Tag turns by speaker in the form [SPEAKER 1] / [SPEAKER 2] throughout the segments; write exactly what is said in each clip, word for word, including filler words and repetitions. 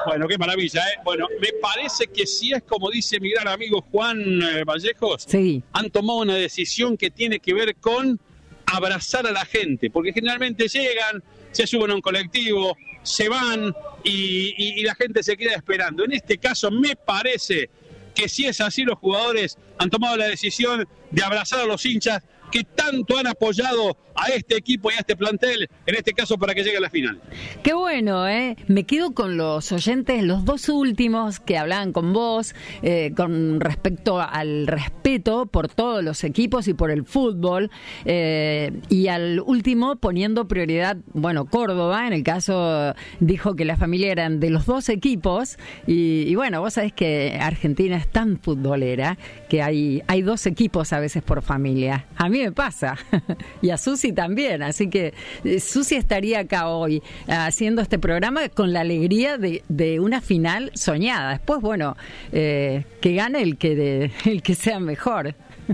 [SPEAKER 1] Bueno, qué maravilla, ¿eh? Bueno, me parece que si es como dice mi gran amigo Juan eh, Vallejos,
[SPEAKER 2] sí. Han
[SPEAKER 1] tomado una decisión que tiene que ver con abrazar a la gente, porque generalmente llegan, se suben a un colectivo, se van y, y, y la gente se queda esperando. En este caso me parece que si es así, los jugadores han tomado la decisión de abrazar a los hinchas que tanto han apoyado a este equipo y a este plantel, en este caso para que llegue a la final.
[SPEAKER 2] Qué bueno, ¿eh? Me quedo con los oyentes, los dos últimos que hablaban con vos, eh, con respecto al respeto por todos los equipos y por el fútbol, eh, y al último poniendo prioridad, bueno, Córdoba, en el caso dijo que la familia eran de los dos equipos, y, y bueno, vos sabés que Argentina es tan futbolera que hay, hay dos equipos a veces por familia. A mí me pasa, y a Susi también, así que eh, Susi estaría acá hoy uh, haciendo este programa con la alegría de, de una final soñada. Después, bueno, eh, que gane el que de, el que sea mejor.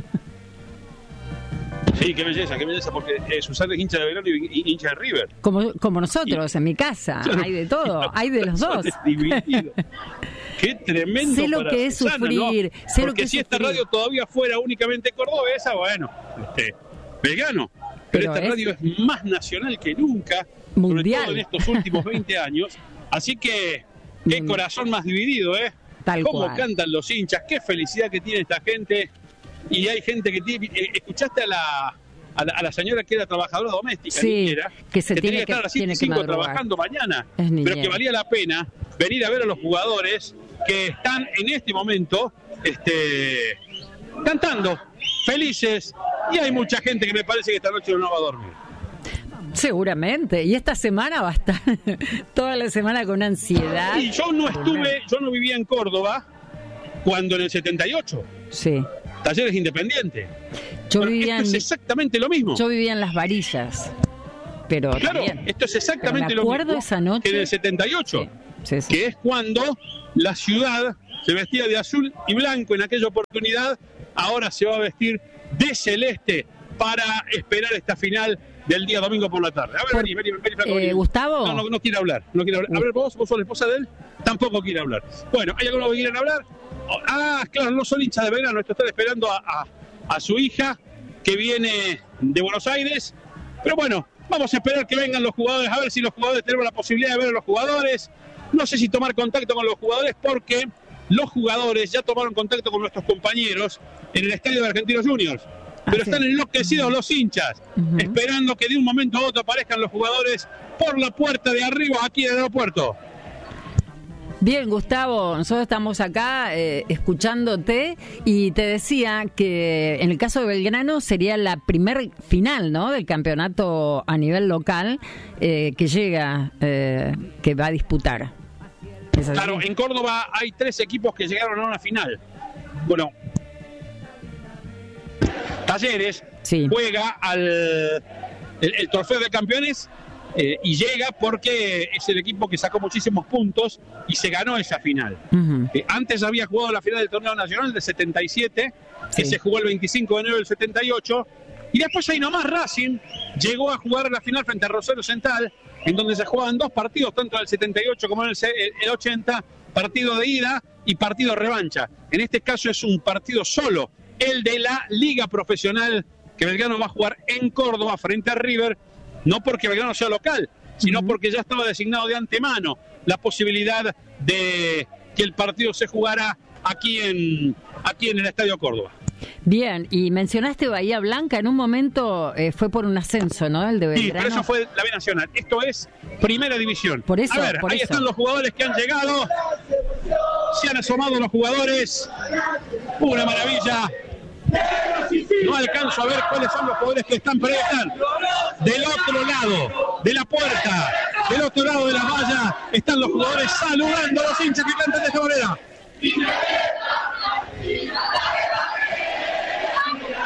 [SPEAKER 1] Sí, qué belleza, qué belleza, porque eh, Susana es hincha de Belgrano y, y hincha de River.
[SPEAKER 2] Como, como nosotros, y, en mi casa, claro, hay de todo, hay de los dos.
[SPEAKER 1] Qué tremendo.
[SPEAKER 2] Sé lo que es
[SPEAKER 1] Susana,
[SPEAKER 2] sufrir,
[SPEAKER 1] ¿no?
[SPEAKER 2] sé
[SPEAKER 1] Porque
[SPEAKER 2] lo que
[SPEAKER 1] si
[SPEAKER 2] es
[SPEAKER 1] esta
[SPEAKER 2] sufrir.
[SPEAKER 1] radio todavía fuera únicamente cordobesa, bueno, este, Belgrano. Pero, Pero esta es... radio es más nacional que nunca,
[SPEAKER 2] mundial,
[SPEAKER 1] sobre todo en estos últimos veinte años. Así que, qué mundial. Corazón más dividido, ¿eh?
[SPEAKER 2] Tal
[SPEAKER 1] Cómo
[SPEAKER 2] cual.
[SPEAKER 1] Cantan los hinchas, qué felicidad que tiene esta gente. Y hay gente que tiene... ¿Escuchaste a la, a la, a la señora que era trabajadora doméstica?
[SPEAKER 2] Sí,
[SPEAKER 1] niñera,
[SPEAKER 2] que se
[SPEAKER 1] que
[SPEAKER 2] tiene
[SPEAKER 1] tenía que,
[SPEAKER 2] que
[SPEAKER 1] estar a las
[SPEAKER 2] tiene
[SPEAKER 1] siete y cinco
[SPEAKER 2] que
[SPEAKER 1] trabajando mañana.
[SPEAKER 2] Es
[SPEAKER 1] pero que valía la pena venir a ver a los jugadores que están en este momento este, cantando, felices, y hay mucha gente que me parece que esta noche no va a dormir.
[SPEAKER 2] Seguramente, y esta semana va a estar toda la semana con ansiedad.
[SPEAKER 1] Y yo no estuve, yo no vivía en Córdoba cuando en el setenta y ocho.
[SPEAKER 2] Sí.
[SPEAKER 1] Talleres Independiente.
[SPEAKER 2] Yo
[SPEAKER 1] pero
[SPEAKER 2] vivía
[SPEAKER 1] esto
[SPEAKER 2] en,
[SPEAKER 1] es exactamente lo mismo.
[SPEAKER 2] Yo vivía en Las Varillas. Pero
[SPEAKER 1] claro,
[SPEAKER 2] también.
[SPEAKER 1] Esto es exactamente lo mismo
[SPEAKER 2] esa noche,
[SPEAKER 1] que en el setenta y ocho,
[SPEAKER 2] sí, sí, sí.
[SPEAKER 1] que es cuando la ciudad se vestía de azul y blanco en aquella oportunidad, ahora se va a vestir de celeste para esperar esta final del día domingo por la tarde. A ver,
[SPEAKER 2] por,
[SPEAKER 1] vení, vení, vení, Flaco,
[SPEAKER 2] eh,
[SPEAKER 1] vení.
[SPEAKER 2] Gustavo.
[SPEAKER 1] No, no, no quiere hablar, no quiere hablar. A ver, vos, vos sos la esposa de él, tampoco quiere hablar. Bueno, ¿hay algunos que quieren hablar? Ah, claro, no son hinchas de Belgrano, esto están esperando a, a, a su hija que viene de Buenos Aires. Pero bueno, vamos a esperar que vengan los jugadores, a ver si los jugadores tenemos la posibilidad de ver a los jugadores. No sé si tomar contacto con los jugadores, porque los jugadores ya tomaron contacto con nuestros compañeros en el estadio de Argentinos Juniors. Pero ah, están sí. enloquecidos uh-huh. los hinchas, uh-huh. esperando que de un momento a otro aparezcan los jugadores por la puerta de arriba aquí en el aeropuerto.
[SPEAKER 2] Bien, Gustavo, nosotros estamos acá eh, escuchándote y te decía que en el caso de Belgrano sería la primer final, ¿no?, del campeonato a nivel local eh, que llega, eh, que va a disputar.
[SPEAKER 1] Claro, en Córdoba hay tres equipos que llegaron a una final. Bueno, Talleres sí. juega al el, el trofeo de campeones. Eh, y llega porque es el equipo que sacó muchísimos puntos y se ganó esa final. Uh-huh. Eh, antes había jugado la final del torneo nacional del setenta y siete, sí. que se jugó el veinticinco de enero del setenta y ocho, y después ahí nomás Racing llegó a jugar la final frente a Rosario Central, en donde se jugaban dos partidos, tanto en el setenta y ocho como en el, el ochenta, partido de ida y partido de revancha. En este caso es un partido solo, el de la Liga Profesional, que Belgrano va a jugar en Córdoba frente a River. No porque Belgrano sea local, sino uh-huh. porque ya estaba designado de antemano la posibilidad de que el partido se jugara aquí en aquí en el Estadio Córdoba.
[SPEAKER 2] Bien, y mencionaste Bahía Blanca, en un momento eh, fue por un ascenso, ¿no?, el de Belgrano.
[SPEAKER 1] Sí, pero eso fue la B Nacional. Esto es Primera División.
[SPEAKER 2] Por eso,
[SPEAKER 1] A ver,
[SPEAKER 2] por
[SPEAKER 1] ahí
[SPEAKER 2] eso.
[SPEAKER 1] están los jugadores que han llegado. Se han asomado los jugadores. Una maravilla. No alcanzo a ver cuáles son los jugadores que están, pero están del otro lado de la puerta, del otro lado de la valla, están los jugadores saludando a los hinchas que cantan de esta manera.